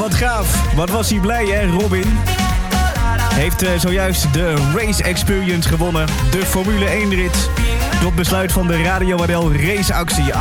wat gaaf. Wat was hij blij, hè, Robin? Heeft zojuist de Race Experience gewonnen. De Formule 1 rit. Tot besluit van de Radio Adel raceactie.